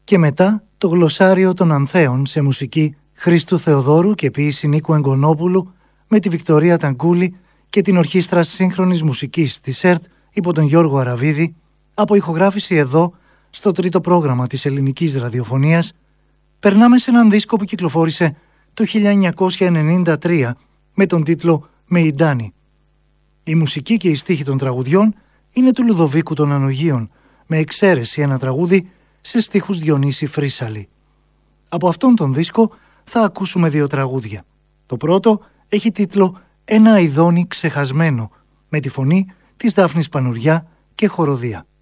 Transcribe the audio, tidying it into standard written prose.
Και μετά το γλωσσάριο των Ανθέων σε μουσική Χρήστου Θεοδόρου και ποίηση Νίκου Εγκονόπουλου με τη Βικτωρία Ταγκούλη και την Ορχήστρα Σύγχρονης Μουσικής της ΕΡΤ υπό τον Γιώργο Αραβίδη, από ηχογράφηση εδώ στο τρίτο πρόγραμμα της ελληνικής ραδιοφωνίας, περνάμε σε έναν δίσκο που κυκλοφόρησε το 1993 με τον τίτλο «Μεϊντάνι». Η μουσική και οι στίχοι των τραγουδιών είναι του Λουδοβίκου των Ανογείων, με εξαίρεση ένα τραγούδι σε στίχους Διονύση Φρύσαλη. Από αυτόν τον δίσκο θα ακούσουμε 2 τραγούδια. Το πρώτο έχει τίτλο «Ένα αηδόνι ξεχασμένο», με τη φωνή της Δάφνης Πανουριά και χοροδία.